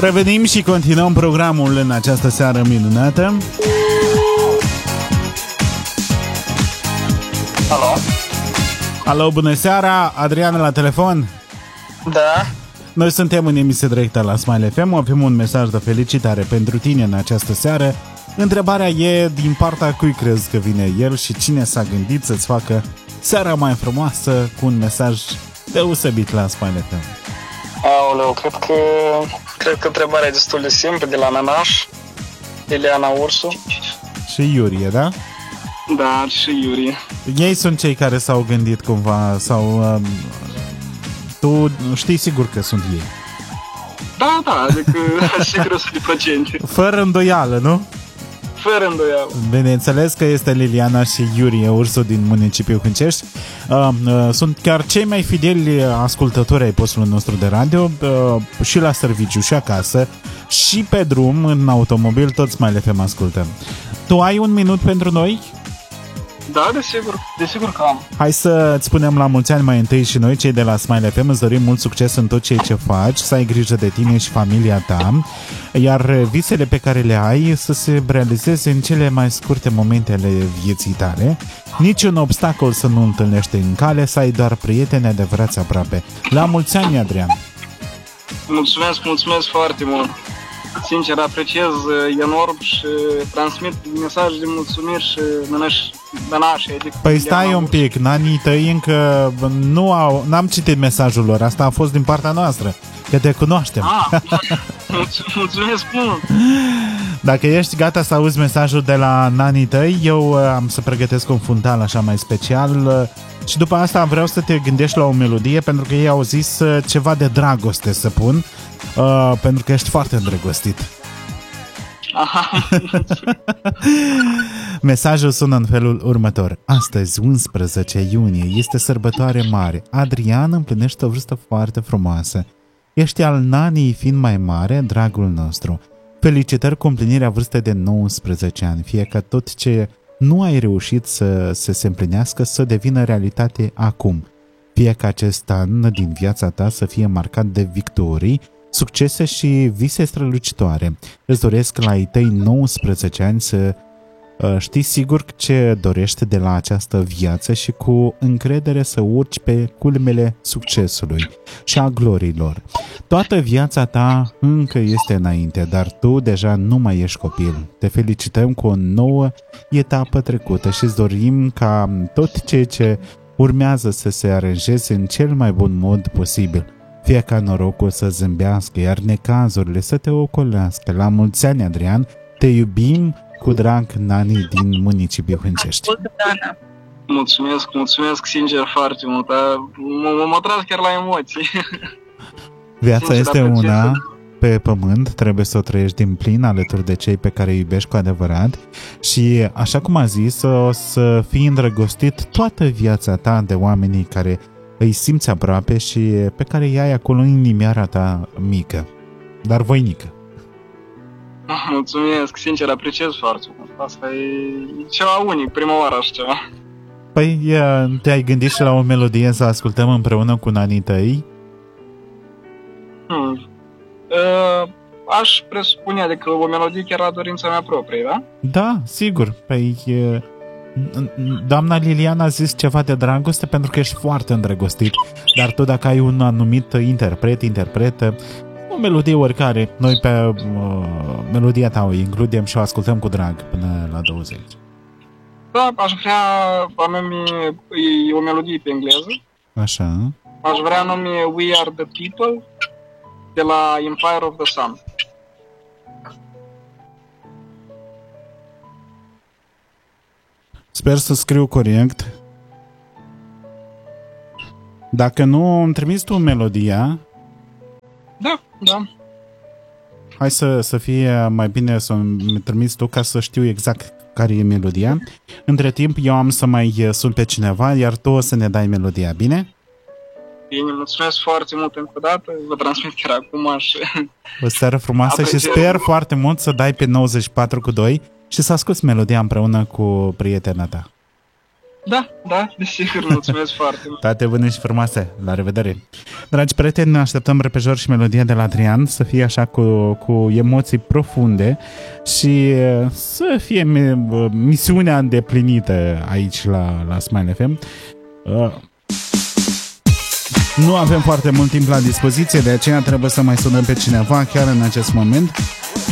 Revenim și continuăm programul în această seară minunată. Alo? Alo, bună seara, Adrian la telefon? Da. Noi suntem în emisie directă la Smile FM, avem un mesaj de felicitare pentru tine în această seară. Întrebarea e din partea cui crezi că vine el și cine s-a gândit să-ți facă seara mai frumoasă cu un mesaj deosebit la Smile FM. Aoleu, cred că întrebarea e destul de simplă, de la Nanaș, Ileana Ursu. Și Iurie, da? Da, și Iurie. Ei sunt cei care s-au gândit cumva sau tu știi sigur că sunt ei. Da, adică sigur 100%. Fără îndoială, nu? Fără îndoială. Bineînțeles că este Liliana și Iurie Ursu din municipiul Hâncești. Sunt chiar cei mai fideli ascultători ai postului nostru de radio, și la serviciu și acasă și pe drum, în automobil, toți mai le FM ascultăm. Tu ai un minut pentru noi? Da, desigur că am. Hai să-ți spunem la mulți ani mai întâi și noi, cei de la Smile FM, îți dorim mult succes în tot ceea ce faci, să ai grijă de tine și familia ta, iar visele pe care le ai să se realizeze în cele mai scurte momente ale vieții tale. Niciun obstacol să nu întâlnești în cale, să ai doar prieteni adevărați aproape. La mulți ani, Adrian! Mulțumesc foarte mult! Sincer, apreciez enorm și transmit mesaje de mulțumiri și mănași. Adică păi stai un pic, nanii tăi încă n-am citit mesajul lor, asta a fost din partea noastră, că te cunoaștem. Mulțumesc mult! Dacă ești gata să auzi mesajul de la nanii tăi, eu am să pregătesc un fundal așa mai special și după asta vreau să te gândești la o melodie, pentru că ei au zis ceva de dragoste să pun, pentru că ești foarte îndrăgostit. Aha. Mesajul sună în felul următor. Astăzi, 11 iunie, este sărbătoare mare. Adrian împlinește o vârstă foarte frumoasă. Ești al nanii fiind mai mare, dragul nostru. Felicitări cu împlinirea vârstei de 19 ani. Fie că tot ce nu ai reușit să se împlinească să devină realitate acum. Fie că acest an din viața ta să fie marcat de victorii, succese și vise strălucitoare. Îți doresc la ai tăi 19 ani să știi sigur ce dorești de la această viață și cu încredere să urci pe culmele succesului și a gloriilor. Toată viața ta încă este înainte, dar tu deja nu mai ești copil. Te felicităm cu o nouă etapă trecută și îți dorim ca tot ceea ce urmează să se aranjeze în cel mai bun mod posibil. Fie ca norocul să zâmbească, iar necazurile să te ocolească. La mulți ani, Adrian, te iubim cu drag, nanii din municipiul Hâncești. Mulțumesc sincer foarte mult. Mă tras chiar la emoții. Viața este una pe pământ, trebuie să o trăiești din plin alături de cei pe care îi iubești cu adevărat și, așa cum a zis, o să fii îndrăgostit toată viața ta de oamenii care îi simți aproape și pe care îi ai acolo în inimioara ta mică, dar voinică. Mulțumesc, sincer, apreciez foarte mult. Asta e ceva unic, prima oară așa ceva. Păi, te-ai gândit și la o melodie să ascultăm împreună cu nanii tăi? Aș presupune, adică o melodie chiar la dorința mea proprie, da? Da, sigur. Păi, doamna Liliana a zis ceva de dragoste pentru că ești foarte îndrăgostit, dar tu dacă ai un anumit interpretă, o melodie oricare, noi pe melodia ta o includem și o ascultăm cu drag până la 20. Da, aș vrea anume, e o melodie pe engleză. Așa. Aș vrea anume We Are The People de la Empire of the Sun. Sper să scriu corect. Dacă nu îmi trimiți tu melodia. Da. Hai să fie mai bine să îmi trimiți tu ca să știu exact care e melodia. Între timp eu am să mai sun pe cineva, iar tu o să ne dai melodia, bine? Bine, mulțumesc foarte mult încă o dată. Vă transmit chiar acum și... O seară frumoasă și sper foarte mult să dai pe 94,2 și să asculți melodia împreună cu prietena ta. Da, desigur, mulțumesc foarte mult. Toate bune și frumoase. La revedere. Dragi prieteni, ne așteptăm repejor și melodia de la Adrian să fie așa cu emoții profunde și să fie misiunea îndeplinită aici la Smile FM. Nu avem foarte mult timp la dispoziție, de aceea trebuie să mai sunăm pe cineva chiar în acest moment.